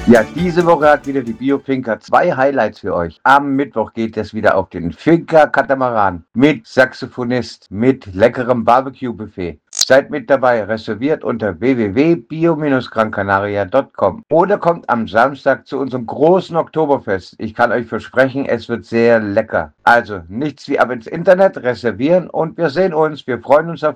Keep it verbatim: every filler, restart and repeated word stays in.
Ja, diese Woche hat wieder die Biofinker zwei Highlights für euch. Am Mittwoch geht es wieder auf den Finker-Katamaran mit Saxophonist, mit leckerem Barbecue-Buffet. Seid mit dabei, reserviert unter w w w punkt bio Gran Canaria punkt com oder kommt am Samstag zu unserem großen Oktoberfest. Ich kann euch versprechen, es wird sehr lecker. Also nichts wie ab ins Internet, reservieren und wir sehen uns. Wir freuen uns auf